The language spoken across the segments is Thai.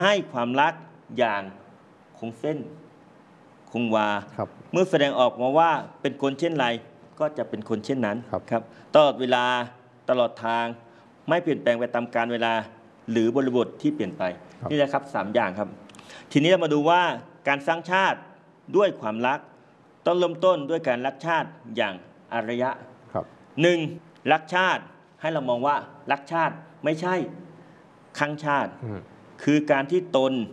ให้ความรักอย่างคงเส้นคงวาเมื่อแสดงออกมาว่าเป็นคนเช่นไรก็จะเป็นคนเช่นนั้นครับตลอดเวลาตลอดทางไม่เปลี่ยนแปลงไปตามกาลเวลาหรือบริบทที่เปลี่ยนไปนี่แหละครับ3 อย่างครับทีนี้เรามาดูว่าการสร้างชาติด้วยความรักต้องเริ่มต้นด้วยการรักชาติอย่างอารยะ1รักชาติให้เรามองว่ารักชาติไม่ใช่คลั่งชาติคือการที่ตน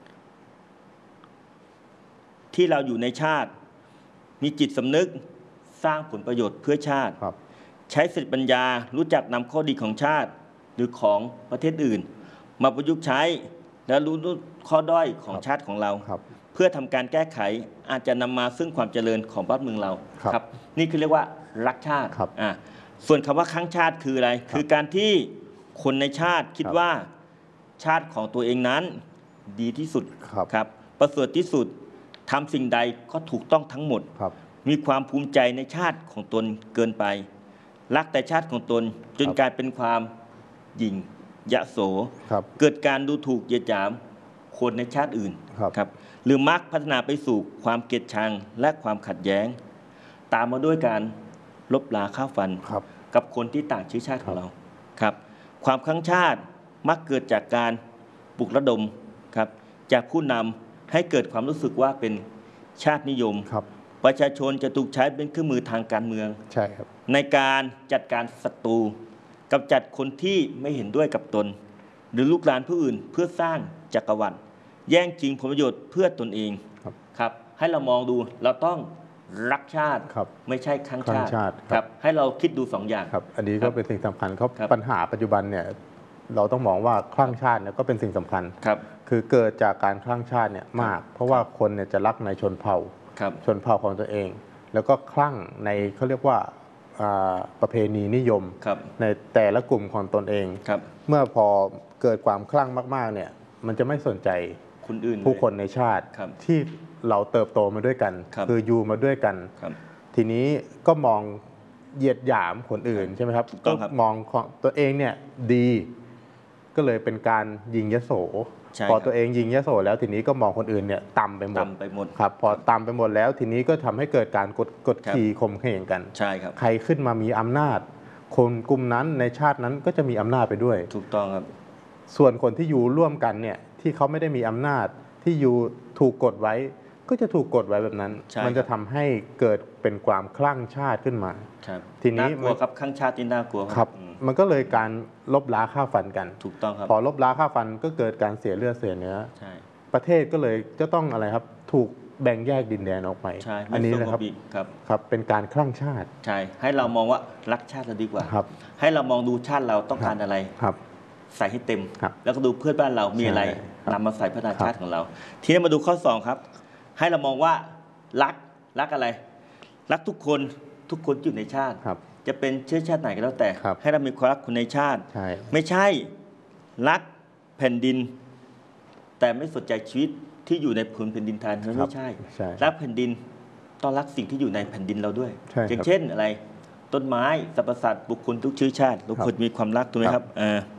ที่เราอยู่ในชาติมีจิตสำนึกสร้างผลประโยชน์เพื่อชาติใช้สติปัญญารู้จักนำข้อดีของชาติหรือของประเทศอื่นมาประยุกต์ใช้และรู้ข้อด้อยของชาติของเราเพื่อทำการแก้ไขอาจจะนำมาซึ่งความเจริญของบ้านเมืองเราครับนี่คือเรียกว่ารักชาติส่วนคำว่าครั้งชาติคืออะไรคือการที่คนในชาติคิดว่าชาติของตัวเองนั้นดีที่สุดครับประเสริฐที่สุดทำสิ่งใดก็ถูกต้องทั้งหมดมีความภูมิใจในชาติของตนเกินไปรักแต่ชาติของตนจนกลายเป็นความหยิ่งยโสเกิดการดูถูกเหยียดหยามคนในชาติอื่นครับหรือมักพัฒนาไปสู่ความเกลียดชังและความขัดแย้งตามมาด้วยการลบราฆ่าฟันกับคนที่ต่างเชื้อชาติของเราครับความคลั่งชาติมักเกิดจากการปลุกระดมครับจากผู้นำให้เกิดความรู้สึกว่าเป็นชาตินิยมประชาชนจะถูกใช้เป็นเครื่องมือทางการเมืองในการจัดการศัตรูกำจัดคนที่ไม่เห็นด้วยกับตนหรือลูกหลานผู้อื่นเพื่อสร้างจักรวรรดิแย่งชิงผลประโยชน์เพื่อตนเองครับให้เรามองดูเราต้องรักชาติไม่ใช่คลั่งชาติครับให้เราคิดดู2 อย่างครับอันนี้ก็เป็นสิ่งสำคัญครับปัญหาปัจจุบันเนี่ยเราต้องมองว่าคลั่งชาติเนี่ยก็เป็นสิ่งสำคัญคือเกิดจากการคลั่งชาติเนี่ยมากเพราะว่าคนเนี่ยจะรักในชนเผ่าของตัวเองแล้วก็คลั่งในเขาเรียกว่าประเพณีนิยมในแต่ละกลุ่มของตนเองเมื่อพอเกิดความคลั่งมากๆเนี่ยมันจะไม่สนใจคนอื่นผู้คนในชาติที่เราเติบโตมาด้วยกันคืออยู่มาด้วยกันทีนี้ก็มองเหยียดหยามคนอื่นใช่ไหมครับก็มองตัวเองเนี่ยดีก็เลยเป็นการยิงยโสพอตัวเองยิงยโสแล้วทีนี้ก็มองคนอื่นเนี่ยต่ำไปหมดครับพอต่ำไปหมดแล้วทีนี้ก็ทำให้เกิดการกดขี่ข่มเหงกันใช่ครับใครขึ้นมามีอำนาจคนกลุ่มนั้นในชาตินั้นก็จะมีอำนาจไปด้วยถูกต้องครับส่วนคนที่อยู่ร่วมกันเนี่ยที่เขาไม่ได้มีอำนาจที่อยู่ถูกกดไว้ก็จะถูกกดไว้แบบนั้นมันจะทำให้เกิดเป็นความคลั่งชาติขึ้นมาทีนี้น่ากลัวครับคลั่งชาติที่น่ากลัวครับมันก็เลยการลบล้างฆ่าฟันกันถูกต้องครับพอลบล้างฆ่าฟันก็เกิดการเสียเลือดเสียเนื้อประเทศก็เลยจะต้องอะไรครับถูกแบ่งแยกดินแดนออกไปอันนี้นะครับครับเป็นการคลั่งชาติใช่ให้เรามองว่ารักชาติเราดีกว่าให้เรามองดูชาติเราต้องการอะไรใส่ให้เต็มแล้วก็ดูเพื่อนบ้านเรามีอะไรนำมาใส่พัฒนาชาติของเราทีนี้มาดูข้อ2ครับให้เรามองว่ารักอะไรรักทุกคนอยู่ในชาติจะเป็นเชื้อชาติไหนก็แล้วแต่ให้เรามีความรักคนในชาติไม่ใช่รักแผ่นดินแต่ไม่สนใจชีวิตที่อยู่ในพื้นแผ่นดินไทยไม่ใช่รักแผ่นดินต้องรักสิ่งที่อยู่ในแผ่นดินเราด้วยอย่างเช่นอะไรต้นไม้สรรพสัตว์บุคคลทุกเชื้อชาติทุกคนมีความรักถูกไหมครับ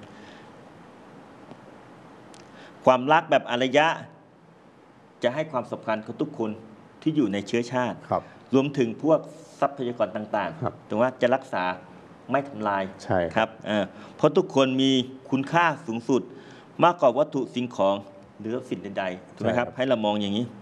ความรักแบบอารยะจะให้ความสำคัญกับทุกคนที่อยู่ในเชื้อชาติรวมถึงพวกทรัพยากรต่างๆถึงว่าจะรักษาไม่ทำลายครับเพราะทุกคนมีคุณค่าสูงสุดมากกว่าวัตถุสิ่งของหรือสิ่งใดๆถูกไหมครับให้เรามองอย่างนี้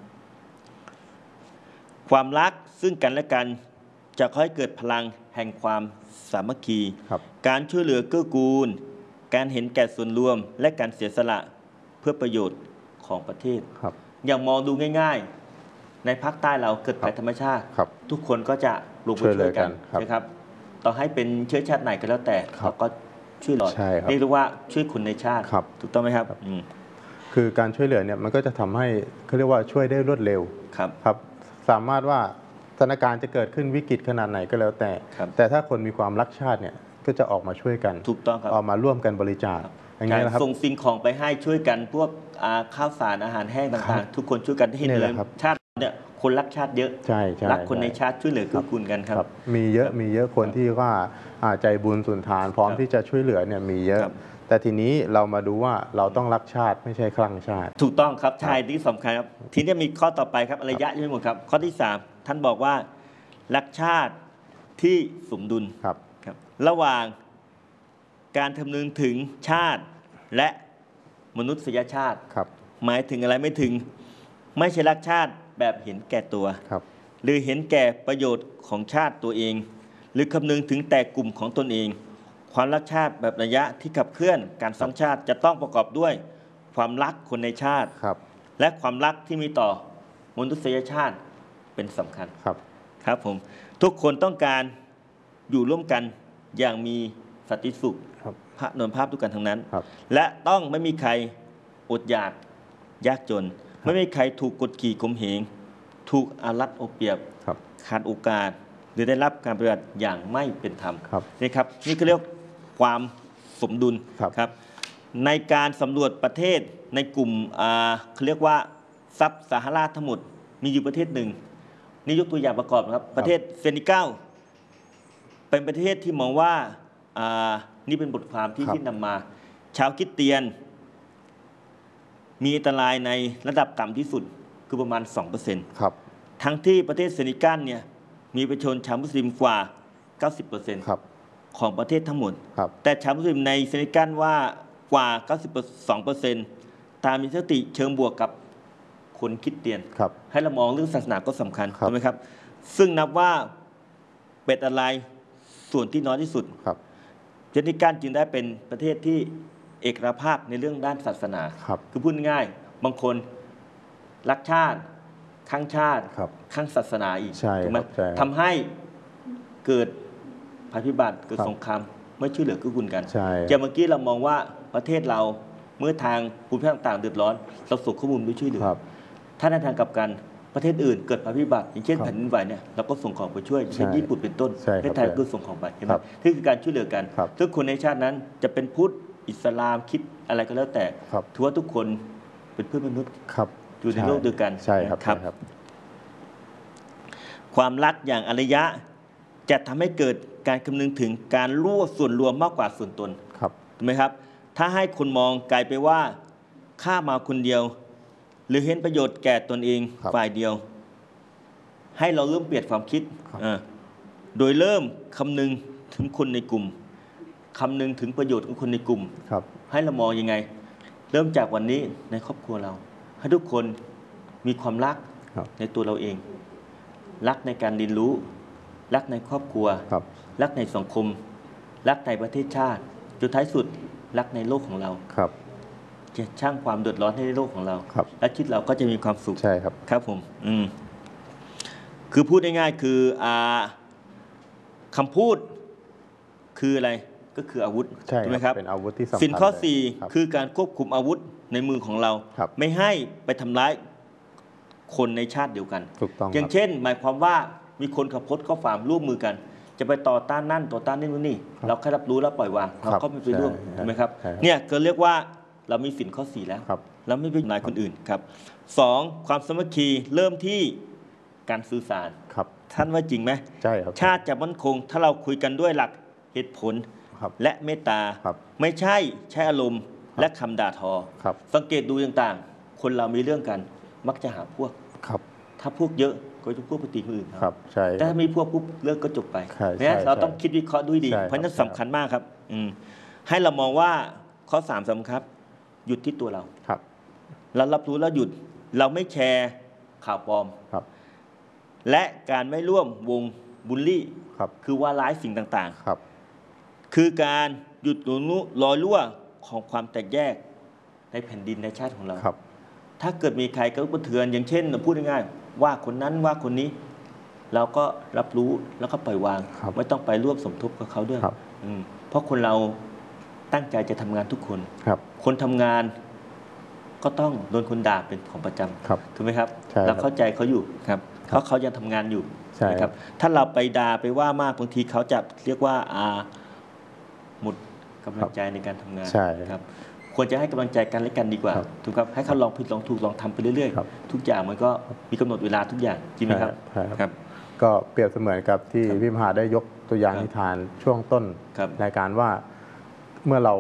ความรักซึ่งกันและกันจะค่อยเกิดพลังแห่งความสามัคคีการช่วยเหลือเกื้อกูลการเห็นแก่ส่วนรวมและการเสียสละเพื่อประโยชน์ของประเทศอย่างมองดูง่ายๆในภาคใต้เราเกิดภัยธรรมชาติทุกคนก็จะลงไปช่วยกันนะครับต่อให้เป็นเชื้อชาติไหนก็แล้วแต่เขาก็ช่วยเหลือเรียกว่าช่วยคนในชาติถูกต้องไหมครับคือการช่วยเหลือเนี่ยมันก็จะทำให้เขาเรียกว่าช่วยได้รวดเร็วครับสามารถว่าสถานการณ์จะเกิดขึ้นวิกฤตขนาดไหนก็แล้วแต่ถ้าคนมีความรักชาติเนี่ยก็จะออกมาช่วยกันถูกต้องครับออกมาร่วมกันบริจาคการส่งสิ่งของไปให้ช่วยกันพวกข้าวสารอาหารแห้งต่างๆทุกคนช่วยกันที่เหลือชาติเนี่ยคนรักชาติเยอะรักคนในชาติช่วยเหลือเกื้อกูลกันครับมีเยอะคนที่ว่าใจบุญสุนทานพร้อมที่จะช่วยเหลือเนี่ยมีเยอะแต่ทีนี้เรามาดูว่าเราต้องรักชาติไม่ใช่คลั่งชาติถูกต้องครับใช่ที่สำคัญครับทีนี้มีข้อต่อไปครับอารยะยังไม่หมดครับข้อที่3ท่านบอกว่ารักชาติที่สมดุลครับระหว่างการคำนึงถึงชาติและมนุษยชาติหมายถึงอะไรไม่ใช่รักชาติแบบเห็นแก่ตัวหรือเห็นแก่ประโยชน์ของชาติตัวเองหรือคำนึงถึงแต่กลุ่มของตนเองความรักชาติแบบระยะที่ขับเคลื่อนการสร้างชาติจะต้องประกอบด้วยความรักคนในชาติและความรักที่มีต่อมนุษยชาติเป็นสำคัญครับผมทุกคนต้องการอยู่ร่วมกันอย่างมีสันติสุขพระนนภาพทุกกันทั้งนั้นและต้องไม่มีใครอดอยากยากจนไม่มีใครถูกกดขี่ข่มเหงถูกอารัดเอาเปรียบขาดโอกาสหรือได้รับการปฏิบัติอย่างไม่เป็นธรรมนี่ครับนี่ก็เรียกความสมดุลครับในการสำรวจประเทศในกลุ่มเขาเรียกว่าซับซาฮาราทั้งหมดมีอยู่ประเทศหนึ่งนี่ยกตัวอย่างประกอบครับประเทศเซนิกัลเป็นประเทศที่มองว่านี่เป็นบทความที่นำมาชาวคริสเตียนมีอันตรายในระดับต่ำที่สุดคือประมาณ 2% ทั้งที่ประเทศเซนิกัลเนี่ยมีประชาชนชาวมุสลิมกว่า 90% ของประเทศทั้งหมดแต่ชาวมุสลิมในเซนิกัลว่ากว่า 92% ตามมีสติเชิงบวกกับคนคริสเตียนให้เรามองเรื่องศาสนาก็สำคัญใช่ไหมครับซึ่งนับว่าเป็นอะไรส่วนที่น้อยที่สุดเซนิกัลจึงได้เป็นประเทศที่เอกราชภาพในเรื่องด้านศาสนาคือพูดง่ายบางคนรักชาติข้างชาติข้างศาสนาอีกถูกไหมทำให้เกิดภัยพิบัติเกิดสงครามไม่ช่วยเหลือเกื้อกูลกันอย่างเมื่อกี้เรามองว่าประเทศเราเมื่อทางภูมิภาคต่างๆเดือดร้อนเราส่งข้อมูลไปช่วยเหลือถ้าในทางกลับกันประเทศอื่นเกิดภัยพิบัติอย่างเช่นแผ่นดินไหวเนี่ยเราก็ส่งของไปช่วยเช่นญี่ปุ่นเป็นต้นประเทศไทยก็ส่งของไปเห็นไหมนี่คือการช่วยเหลือกันทุกคนในชาตินั้นจะเป็นพุทธอิสลามคิดอะไรก็แล้วแต่ถือว่าทุกคนเป็นเพื่อนมนุษย์อยู่ในโลกเดียวกันครับความรักอย่างอารยะจะทำให้เกิดการคำนึงถึงการร่วมส่วนรวมมากกว่าส่วนตนถูกไหมครับถ้าให้คนมองไกลไปว่าข้ามาคนเดียวหรือเห็นประโยชน์แก่ตนเองฝ่ายเดียวให้เราเริ่มเปลี่ยนความคิดโดยเริ่มคำนึงถึงคนในกลุ่มคำนึงถึงประโยชน์ของคนในกลุ่มให้เรามองยังไงเริ่มจากวันนี้ในครอบครัวเราให้ทุกคนมีความรักในตัวเราเองรักในการเรียนรู้รักในครอบครัวรักในสังคมรักในประเทศชาติจนท้ายสุดรักในโลกของเราจะสร้างความเดือดร้อนให้ในโลกของเราและชีวิตเราก็จะมีความสุขครับผมคือพูดง่ายๆคือคำพูดคืออะไรก็คืออาวุธใช่ไหมครับเป็นอาวุธที่สำคัญสินข้อ4คือการควบคุมอาวุธในมือของเราไม่ให้ไปทำร้ายคนในชาติเดียวกันอย่างเช่นหมายความว่ามีคนขับรถเข้าฝ่าร่วมมือกันจะไปต่อต้านนั่นต่อต้านนี่เราแค่รับรู้แล้วปล่อยวางเราก็ไม่ไปร่วมใช่ไหมครับเนี่ยก็เรียกว่าเรามีสินข้อ4แล้วเราไม่ไปทำลายคนอื่นครับ2ความสามัคคีเริ่มที่การสื่อสารท่านว่าจริงไหมใช่ครับชาติจะมั่นคงถ้าเราคุยกันด้วยหลักเหตุผลและเมตตาไม่ใช้อารมณ์และคำด่าทอสังเกตดูต่างๆคนเรามีเรื่องกันมักจะหาพวกถ้าพวกเยอะก็จะพวกปฏิคนอื่นแต่ถ้ามีพวกปุ๊บเรื่องก็จบไปเนี่ยเราต้องคิดวิเคราะห์ด้วยดีเพราะนั้นสำคัญมากครับให้เรามองว่าข้อ3สำคัญหยุดที่ตัวเราเรารับรู้แล้วหยุดเราไม่แชร์ข่าวปลอมและการไม่ร่วมวงบูลลี่คือว่าร้ายสิ่งต่างๆคือการหยุดรอยรั่วของความแตกแยกในแผ่นดินในชาติของเราถ้าเกิดมีใครกระทบกระเทือนอย่างเช่นพูดง่ายๆว่าคนนั้นว่าคนนี้เราก็รับรู้แล้วก็ปล่อยวางไม่ต้องไปร่วมสมทบกับเขาด้วยเพราะคนเราตั้งใจจะทำงานทุกคนทำงานก็ต้องโดนคนด่าเป็นของประจำถูกไหมครับเราเข้าใจเขาอยู่ครับเพราะเขายังทำงานอยู่นะครับถ้าเราไปด่าไปว่ามากบางทีเขาจะเรียกว่าหมดกำลังใจในการทำงานครับควรจะให้กำลังใจกันและกันดีกว่าถูกครับให้เขาลองผิดลองถูกลองทำไปเรื่อยๆทุกอย่างมันก็มีกำหนดเวลาทุกอย่างจริงไหมครับครับก็เปรียบเสมือนกับที่พี่มหาได้ยกตัวอย่างนิทานช่วงต้นรายการว่าเมื่อเรา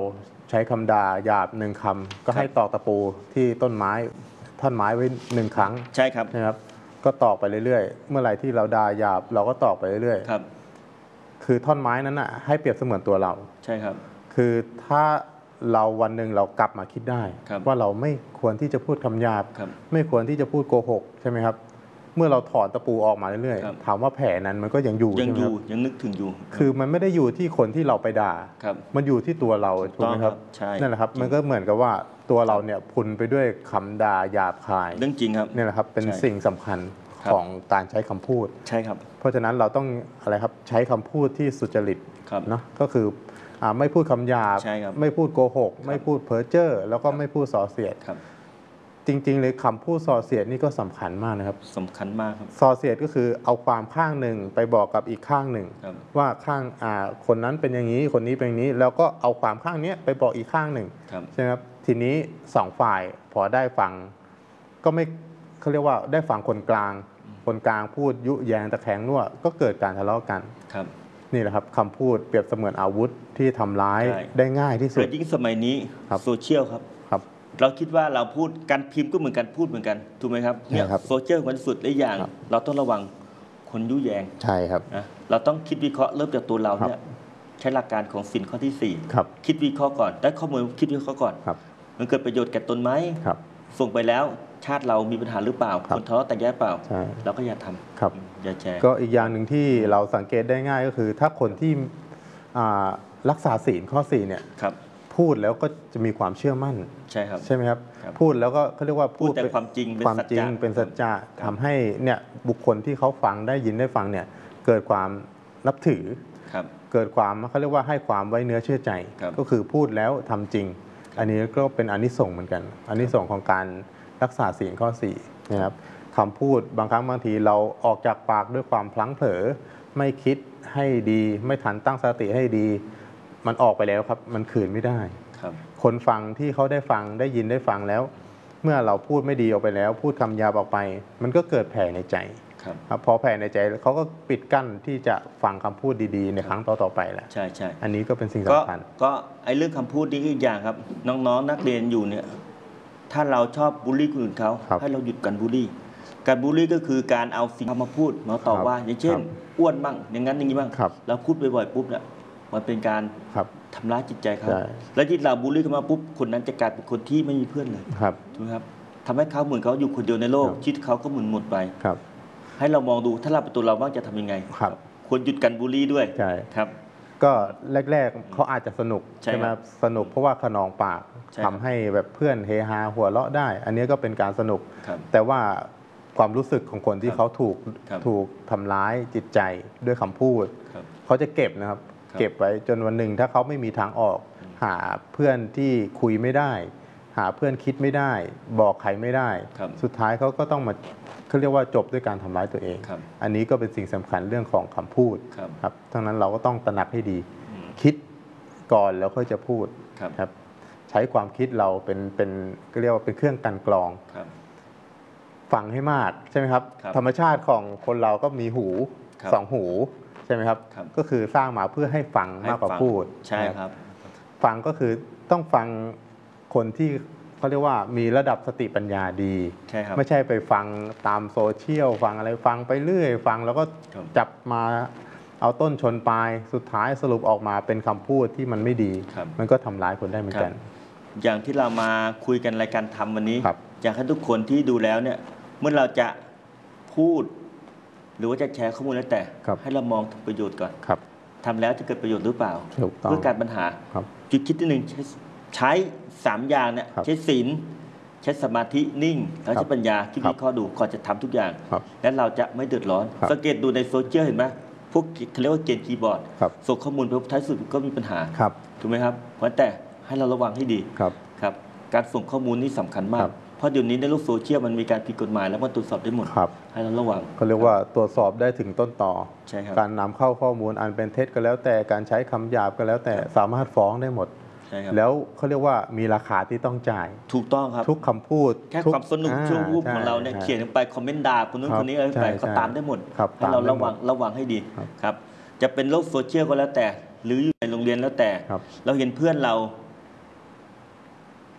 ใช้คำด่าหยาบหนึ่งคำก็ให้ตอกตะปูที่ต้นไม้ท่อนไม้ไว้1 ครั้งใช่ครับนะครับก็ตอกไปเรื่อยๆเมื่อไหร่ที่เราด่าหยาบเราก็ตอกไปเรื่อยๆครับคือท่อนไม้นั้นน่ะให้เปรียบเสมือนตัวเราใช่ครับคือถ้าเราวันหนึ่งเรากลับมาคิดได้ว่าเราไม่ควรที่จะพูดคำหยาบไม่ควรที่จะพูดโกหกใช่ไหมครับเมื่อเราถอนตะปูออกมาเรื่อยๆถามว่าแผลนั้นมันก็ยังอยู่ยังนึกถึงอยู่คือมันไม่ได้อยู่ที่คนที่เราไปด่ามันอยู่ที่ตัวเราถูกไหมครับนั่นแหละครับมันก็เหมือนกับว่าตัวเราเนี่ยพุนไปด้วยคำด่าหยาบคายเรื่องจริงครับนี่แหละครับเป็นสิ่งสำคัญของการใช้คำพูดใช่ครับเพราะฉะนั้นเราต้องอะไรครับใช้คำพูดที่สุจริตเนาะก็คือไม่พูดคำหยาบไม่พูดโกหกไม่พูดเพ้อเจ้อแล้วก็ไม่พูดส่อเสียดจริงๆเลยคำพูดส่อเสียดนี่ก็สำคัญมากนะครับสำคัญมากครับส่อเสียดก็คือเอาความข้างหนึ่งไปบอกกับอีกข้างหนึ่งว่าข้างคนนั้นเป็นอย่างนี้คนนี้เป็นอย่างนี้แล้วก็เอาความข้างนี้ไปบอกอีกข้างหนึ่งใช่ไหมครับทีนี้2 ฝ่ายพอได้ฟังก็ไม่เขาเรียกว่าได้ฟังคนกลางพูดยุแยงตะแคงรั่วก็เกิดการทะเลาะกันนี่แหละครับคำพูดเปรียบเสมือนอาวุธที่ทำร้ายได้ง่ายที่สุดยิ่งสมัยนี้โซเชียลครับเราคิดว่าเราพูดการพิมพ์ก็เหมือนกันพูดเหมือนกันถูกไหมครับเนี่ยโซเชียลมันสุดได้อย่างเราต้องระวังคนยุแยงใช่ครับเราต้องคิดวิเคราะห์เริ่มจากตัวเราเนี่ยใช้หลักการของศีลข้อที่4คิดวิเคราะห์ก่อนได้ข้อมูลคิดวิเคราะห์ก่อนมันเกิดประโยชน์แก่ตนไหมส่งไปแล้วชาติเรามีปัญหาหรือเปล่าคนทะเลาะแต่แย่เปล่าเราก็อย่าทำอย่าแชร์ก็อีกอย่างหนึ่งที่เราสังเกตได้ง่ายก็คือถ้าคนที่รักษาศีลข้อ4เนี่ยพูดแล้วก็จะมีความเชื่อมั่นใช่ครับใช่ไหมครับพูดแล้วก็เขาเรียกว่าพูดแต่ความจริงเป็นสัจจะทำให้เนี่ยบุคคลที่เขาฟังได้ยินได้ฟังเนี่ยเกิดความนับถือเกิดความเขาเรียกว่าให้ความไว้เนื้อเชื่อใจก็คือพูดแล้วทำจริงอันนี้ก็เป็นอานิสงส์เหมือนกันอานิสงส์ของการรักษาศีลข้อ4นะครับคำพูดบางครั้งบางทีเราออกจากปากด้วยความพลั้งเผลอไม่คิดให้ดีไม่ทันตั้งสติให้ดีมันออกไปแล้วครับมันคืนไม่ได้คนฟังที่เขาได้ฟังได้ยินได้ฟังแล้วเมื่อเราพูดไม่ดีออกไปแล้วพูดคำหยาบออกไปมันก็เกิดแผลในใจพอแผลในใจเขาก็ปิดกั้นที่จะฟังคำพูดดีๆในครั้งต่อๆไปแหละใช่ใช่อันนี้ก็เป็นสิ่งสำคัญก็ไอ้เรื่องคำพูดนี้อีกอย่างครับน้องๆนักเรียนอยู่เนี่ยถ้าเราชอบบูลลี่คนอื่นเขาให้เราหยุดการบูลลี่การบูลลี่ก็คือการเอาสิ่งมาพูดมาต่อว่าอย่างเช่นอ้วนบ้างอย่างนั้นอย่างนี้บ้างเราพูดบ่อยๆปุ๊บเนี่ยมันเป็นการทำร้ายจิตใจเขาแล้วที่เราบูลลี่เขามาปุ๊บคนนั้นจะกลายเป็นคนที่ไม่มีเพื่อนเลยถูกไหมครับทำให้เขาเหมือนเขาอยู่คนเดียวในโลกชีวิตเขาก็หมุนหมดไปให้เรามองดูถ้าเราเป็นตัวเราบ้างจะทำยังไงควรหยุดการบูลลี่ด้วยครับก็แรกๆเขาอาจจะสนุกใช่ไหมสนุกเพราะว่าขนองปากทำให้แบบเพื่อนเฮฮาหัวเราะได้อันนี้ก็เป็นการสนุกแต่ว่าความรู้สึกของคนที่เขาถูกทำร้ายจิตใจด้วยคำพูดเขาจะเก็บนะครับเก็บไว้จนวันหนึ่งถ้าเขาไม่มีทางออกหาเพื่อนที่คุยไม่ได้หาเพื่อนคิดไม่ได้บอกใครไม่ได้สุดท้ายเขาก็ต้องมาเขาเรียกว่าจบด้วยการทำร้ายตัวเองอันนี้ก็เป็นสิ่งสำคัญเรื่องของคำพูดครับทั้งนั้นเราก็ต้องตระหนักให้ดีคิดก่อนแล้วค่อยจะพูดครับใช้ความคิดเราเป็นก็เรียกว่าเป็นเครื่องกลั่นกรองฟังให้มากใช่ไหมครับธรรมชาติของคนเราก็มีหู2 หูใช่ไหมครับก็คือสร้างมาเพื่อให้ฟังมากกว่าพูดใช่ครับฟังก็คือต้องฟังคนที่เขาเรียกว่ามีระดับสติปัญญาดีไม่ใช่ไปฟังตามโซเชียลฟังอะไรฟังไปเรื่อยฟังแล้วก็จับมาเอาต้นชนปลายสุดท้ายสรุปออกมาเป็นคำพูดที่มันไม่ดีมันก็ทำร้ายคนได้เหมือนกันอย่างที่เรามาคุยกันรายการทำวันนี้อยากให้ทุกคนที่ดูแล้วเนี่ยเมื่อเราจะพูดหรือว่าจะแชร์ข้อมูลแล้วแต่ให้เรามองถึงประโยชน์ก่อนทำแล้วจะเกิดประโยชน์หรือเปล่าเพื่อการปัญหาจุดคิดที่1ใช้3 อย่างเนี่ยใช้ศีลใช้สมาธินิ่งแล้วใช้ปัญญาคิดวิเคราะห์ดูก่อนจะทำทุกอย่างแล้วเราจะไม่เดือดร้อนสังเกตดูในโซเชียลเห็นไหมพวกเขาเรียกว่าเกณฑ์คีย์บอร์ดส่งข้อมูลไปท้ายสุดก็มีปัญหาถูกไหมครับเพราะแต่ให้เราระวังให้ดีครับการส่งข้อมูลนี่สำคัญมากเพราะเดี๋ยวนี้ในโลกโซเชียลมันมีการผิดกฎหมายแล้วมันตรวจสอบได้หมดให้เราระวังเขาเรียกว่าตรวจสอบได้ถึงต้นต่อการนำเข้าข้อมูลอันเป็นเท็จก็แล้วแต่การใช้คำหยาบก็แล้วแต่สามารถฟ้องได้หมดแล้วเขาเรียกว่ามีราคาที่ต้องจ่ายถูกต้องครับทุกคำพูดแค่ความสนุกชั่ววูบของเราเนี่ยเขียนลงไปคอมเมนต์ด่าคนนู้นคนนี้อะไรไปเขาตามได้หมดให้เราระวังให้ดีครับจะเป็นโลกโซเชียลก็แล้วแต่หรืออยู่ในโรงเรียนแล้วแต่เราเห็นเพื่อนเรา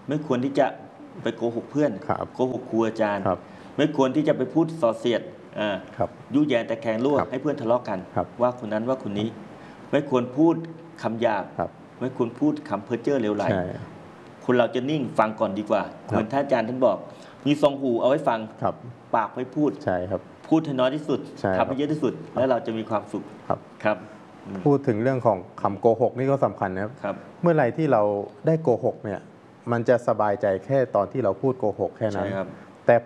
ไม่ควรที่จะไปโกหกเพื่อนโกหกครูอาจารย์ไม่ควรที่จะไปพูดส่อเสียดยุแยงแต่แข่งรั่วให้เพื่อนทะเลาะกันว่าคนนั้นว่าคนนี้ไม่ควรพูดคำหยาบไม่ควรพูดคำเพ้อเจ้อเลวไหลคนเราจะนิ่งฟังก่อนดีกว่าเหมือนท่านอาจารย์ท่านบอกมีทรงหูเอาไว้ฟังปากไว้พูดใช่ครับพูดให้น้อยที่สุดทำให้เยอะที่สุดแล้วเราจะมีความสุขครับพูดถึงเรื่องของคำโกหกนี่ก็สำคัญนะครับเมื่อไรที่เราได้โกหกเนี่ยมันจะสบายใจแค่ตอนที่เราพูดโกหกแค่นั้น